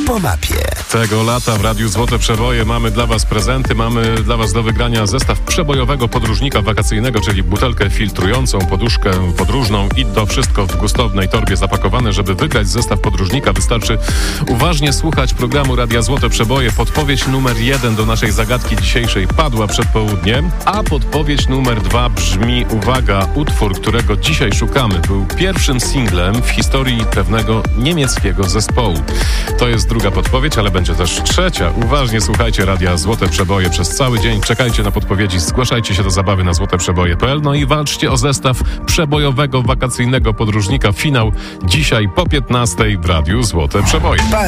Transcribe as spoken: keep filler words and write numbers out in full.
po mapie. Tego lata w Radiu Złote Przeboje mamy dla Was prezenty, mamy dla Was do wygrania zestaw przebojowego podróżnika wakacyjnego, czyli butelkę filtrującą, poduszkę podróżną i to wszystko w gustownej torbie zapakowane. Żeby wygrać zestaw podróżnika, wystarczy uważnie słuchać programu Radia Złote Przeboje. Podpowiedź numer jeden do naszej zagadki dzisiejszej padła przed południem, a podpowiedź numer dwa brzmi, uwaga, utwór, którego dzisiaj szukamy, był pierwszym singlem w historii pewnego niemieckiego zespołu. To jest druga podpowiedź, ale będzie też trzecia. Uważnie słuchajcie Radia Złote Przeboje przez cały dzień. Czekajcie na podpowiedzi, zgłaszajcie się do zabawy na złoteprzeboje kropka p l. No i walczcie o zestaw przebojowego wakacyjnego podróżnika. Finał dzisiaj po piętnastej w Radiu Złote Przeboje.